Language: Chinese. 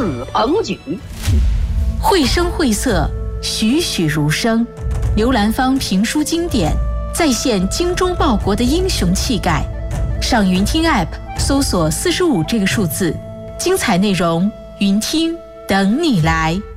四棚举。 绘声绘色，栩栩如生，刘兰芳评书经典，再现精忠报国的英雄气概。上云听 App 搜索45这个数字，精彩内容，云听等你来。